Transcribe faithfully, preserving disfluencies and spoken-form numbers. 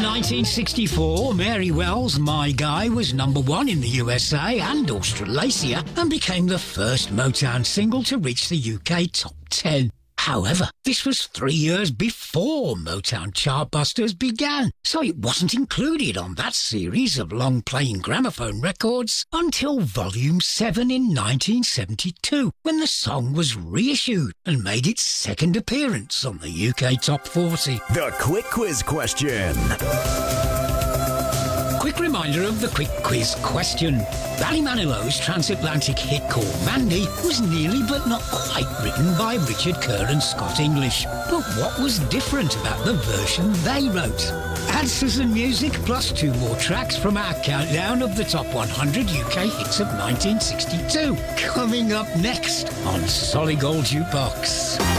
nineteen sixty-four, Mary Wells' My Guy was number one in the U S A and Australasia and became the first Motown single to reach the U K top ten. However, this was three years before Motown Chartbusters began, so it wasn't included on that series of long-playing gramophone records until Volume seven in nineteen seventy-two, when the song was reissued and made its second appearance on the U K Top forty. The Quick Quiz Question. Quick reminder of the quick quiz question. Ballymanilo's transatlantic hit called Mandy was nearly but not quite written by Richard Kerr and Scott English. But what was different about the version they wrote? Answers and music plus two more tracks from our countdown of the top one hundred U K hits of nineteen sixty-two. Coming up next on Solid Gold Jukebox.